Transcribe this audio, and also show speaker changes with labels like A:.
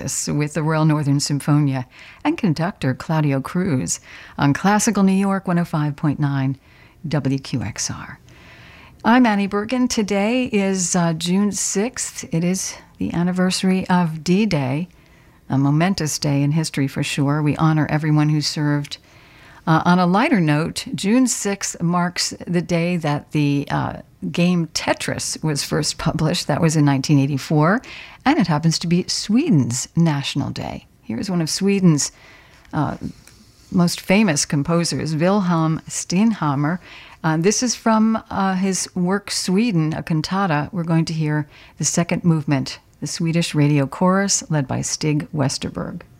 A: Francis with the Royal Northern Symphonia and conductor Claudio Cruz on Classical New York 105.9 WQXR. I'm Annie Bergen. Today is June 6th. It is the anniversary of D-Day, a momentous day in history for sure. We honor everyone who served. On a lighter note, June 6th marks the day that the game Tetris was first published. That was in 1984, and it happens to be Sweden's National Day. Here's one of Sweden's most famous composers, Wilhelm Stenhammar. This is from his work Sweden, a cantata. We're going to hear the second movement, the Swedish Radio Chorus, led by Stig Westerberg.